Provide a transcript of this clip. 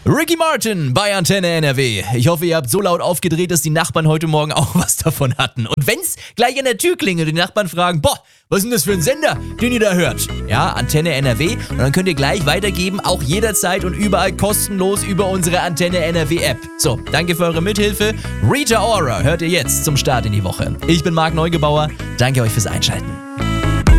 Ricky Martin bei Antenne NRW. Ich hoffe, ihr habt so laut aufgedreht, dass die Nachbarn heute Morgen auch was davon hatten. Und wenn's gleich an der Tür klingelt und die Nachbarn fragen, boah, was ist denn das für ein Sender, den ihr da hört? Ja, Antenne NRW. Und dann könnt ihr gleich weitergeben, auch jederzeit und überall kostenlos über unsere Antenne NRW App. So, danke für eure Mithilfe. Rita Ora hört ihr jetzt zum Start in die Woche. Ich bin Marc Neugebauer. Danke euch fürs Einschalten.